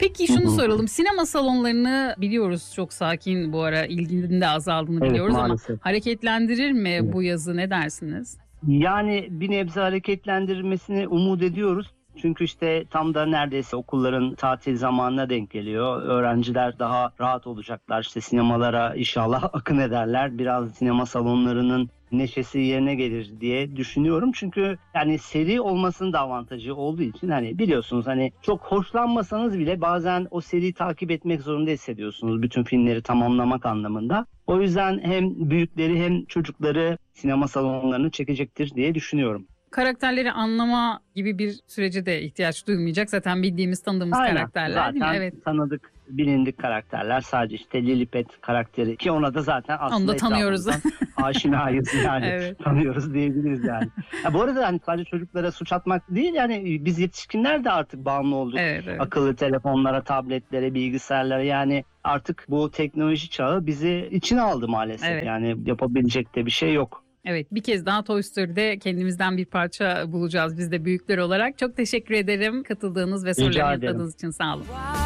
Peki şunu soralım. Sinema salonlarını biliyoruz çok sakin bu ara, ilginin de azaldığını Evet, biliyoruz maalesef. ama hareketlendirir mi Evet. bu yazı, ne dersiniz? Yani bir nebze hareketlendirmesini umut ediyoruz. Çünkü işte tam da neredeyse okulların tatil zamanına denk geliyor. Öğrenciler daha rahat olacaklar. İşte sinemalara inşallah akın ederler. Biraz sinema salonlarının neşesi yerine gelir diye düşünüyorum. Çünkü yani seri olmasının da avantajı olduğu için hani biliyorsunuz hani çok hoşlanmasanız bile bazen o seriyi takip etmek zorunda hissediyorsunuz. Bütün filmleri tamamlamak anlamında. O yüzden hem büyükleri hem çocukları sinema salonlarını çekecektir diye düşünüyorum. Karakterleri anlama gibi bir sürece de ihtiyaç duymayacak. Zaten bildiğimiz, tanıdığımız Aynen. karakterler değil mi? Zaten Evet. tanıdık, bilindik karakterler. Sadece işte Lilipet karakteri ki ona da zaten Onu aslında da tanıyoruz. etrafımızdan aşinayız yani. Evet. Tanıyoruz diyebiliriz yani. Bu arada hani sadece çocuklara suç atmak değil yani biz yetişkinler de artık bağımlı olduk. Evet, evet. Akıllı telefonlara, tabletlere, bilgisayarlara yani artık bu teknoloji çağı bizi içine aldı maalesef. Evet. Yani yapabilecek de bir şey yok. Evet, bir kez daha Toy Story'de kendimizden bir parça bulacağız biz de büyükler olarak. Çok teşekkür ederim katıldığınız ve sorularımı Rica ederim. yanıtladığınız için, sağ olun.